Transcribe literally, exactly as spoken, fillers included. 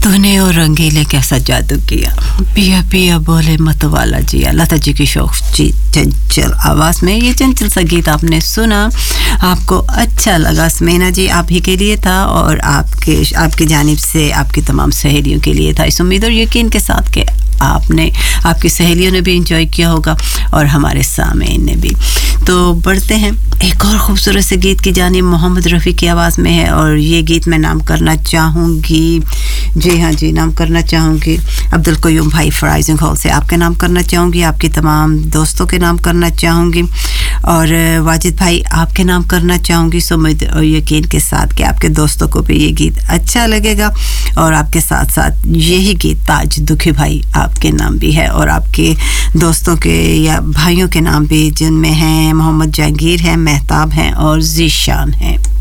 तूने और रंगीले कैसा जादू किया, पिया पिया बोले मतवाला जिया, लता जी की शौक चंचल आवाज़ में ये चंचल सा गीत आपने सुना, आपको अच्छा लगा। समीना जी आप ही के लिए था और आपके आपकी जानिब से आपकी तमाम सहेलियों के लिए था। इस उम्मीद और यकीन के साथ कि आपने आपकी सहेलियों ने भी एंजॉय किया होगा और हमारे सामईन ने भी। तो बढ़ते हैं एक और खूबसूरत से गीत की जानिब, मोहम्मद रफ़ी की आवाज़ में है और ये गीत मैं नाम करना चाहूँगी, जी हाँ जी नाम करना चाहूँगी अब्दुल क़य्यूम भाई फ्राइजिंग हॉल से, आपके नाम करना चाहूँगी, आपकी तमाम दोस्तों के नाम करना चाहूँगी और वाजिद भाई आपके नाम करना चाहूँगी। सो उम्मीद और यकीन के साथ कि आपके दोस्तों को भी ये गीत अच्छा लगेगा और आपके साथ साथ यही गीत ताज दुखी भाई आपके नाम भी है और आपके दोस्तों के या भाइयों के नाम भी, जिनमें हैं मोहम्मद जहांगीर है, महताब हैं और ज़ीशान हैं।